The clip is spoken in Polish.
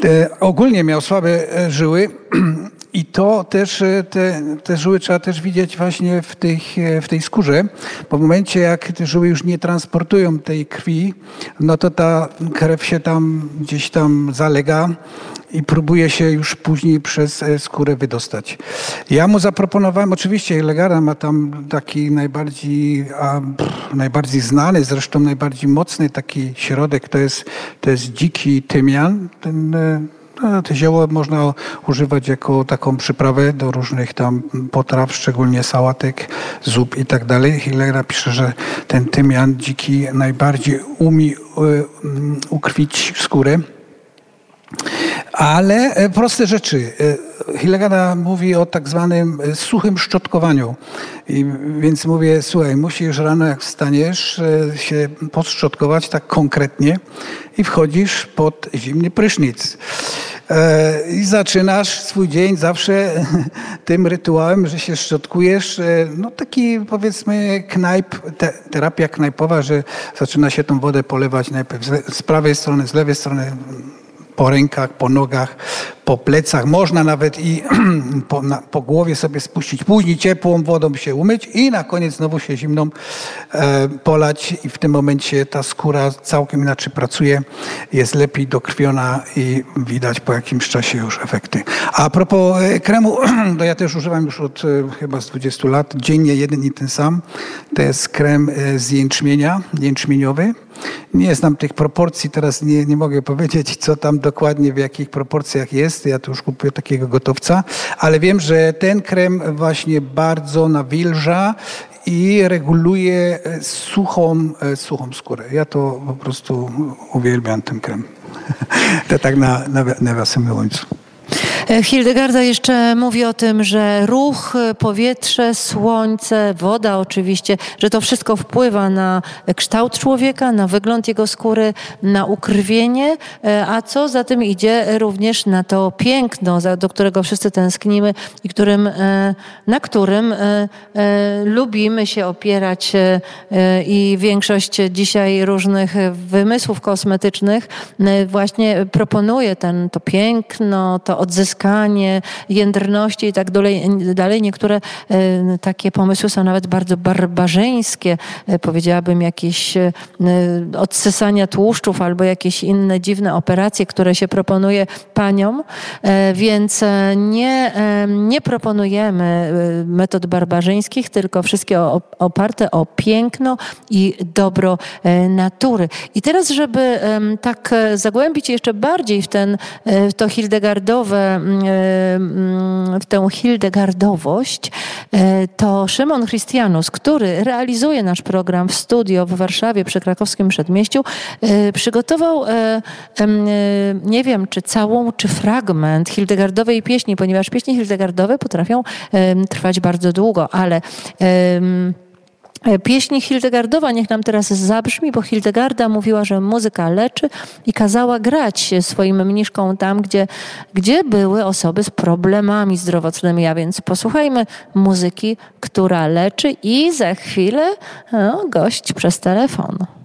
Ogólnie miał słabe żyły i to też, te żyły trzeba też widzieć właśnie w tej skórze, bo w momencie jak te żyły już nie transportują tej krwi, no to ta krew się tam gdzieś tam zalega i próbuje się już później przez skórę wydostać. Ja mu zaproponowałem, oczywiście Hildegard ma tam taki najbardziej znany, zresztą najbardziej mocny taki środek, to jest dziki tymian. To zioło można używać jako taką przyprawę do różnych tam potraw, szczególnie sałatek, zup i tak dalej. Hildegard pisze, że ten tymian dziki najbardziej umie ukrwić skórę. Ale proste rzeczy. Hildegard mówi o tak zwanym suchym szczotkowaniu. Więc mówię, słuchaj, musisz rano jak wstaniesz się podszczotkować tak konkretnie i wchodzisz pod zimny prysznic. I zaczynasz swój dzień zawsze tym rytuałem, że się szczotkujesz. No taki powiedzmy terapia knajpowa, że zaczyna się tą wodę polewać najpierw z prawej strony, z lewej strony, po rękach, po nogach, po plecach. Można nawet i po głowie sobie spuścić. Później ciepłą wodą się umyć i na koniec znowu się zimną polać. I w tym momencie ta skóra całkiem inaczej pracuje. Jest lepiej dokrwiona i widać po jakimś czasie już efekty. A propos kremu, to ja też używam już od chyba z 20 lat. Dziennie jeden i ten sam. To jest krem z jęczmienia, jęczmieniowy. Nie znam tych proporcji, teraz nie mogę powiedzieć, co tam dokładnie, w jakich proporcjach jest. Ja tu już kupuję takiego gotowca, ale wiem, że ten krem właśnie bardzo nawilża i reguluje suchą skórę. Ja to po prostu uwielbiam ten krem. To tak nawiasem mówiąc. Hildegarda jeszcze mówi o tym, że ruch, powietrze, słońce, woda oczywiście, że to wszystko wpływa na kształt człowieka, na wygląd jego skóry, na ukrwienie, a co za tym idzie również na to piękno, do którego wszyscy tęsknimy i na którym lubimy się opierać i większość dzisiaj różnych wymysłów kosmetycznych właśnie proponuje to piękno, to odzyskanie jędrności i tak dalej. Niektóre takie pomysły są nawet bardzo barbarzyńskie, powiedziałabym jakieś odsysania tłuszczów albo jakieś inne dziwne operacje, które się proponuje paniom, więc nie proponujemy metod barbarzyńskich, tylko wszystkie oparte o piękno i dobro natury. I teraz, żeby tak zagłębić jeszcze bardziej w to w tę hildegardowość, to Szymon Chrystianus, który realizuje nasz program w studio w Warszawie przy Krakowskim Przedmieściu, przygotował, nie wiem czy całą, czy fragment hildegardowej pieśni, ponieważ pieśni hildegardowe potrafią trwać bardzo długo, ale pieśń Hildegardowa niech nam teraz zabrzmi, bo Hildegarda mówiła, że muzyka leczy i kazała grać swoim mniszkom tam, gdzie były osoby z problemami zdrowotnymi. A więc posłuchajmy muzyki, która leczy i za chwilę gość przez telefon.